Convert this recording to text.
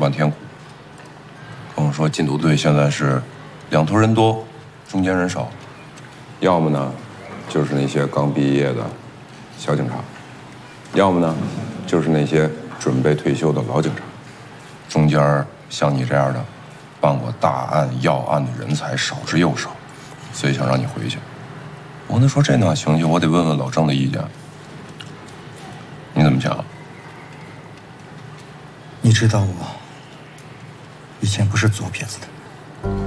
半天苦。跟我说禁毒队现在是两头人多，中间人少，要么呢就是那些刚毕业的小警察，要么呢就是那些准备退休的老警察，中间像你这样的办过大案要案的人才少之又少，所以想让你回去。我跟他说这哪行去，我得问问老郑的意见。你怎么想？ 你知道我以前不是左撇子的。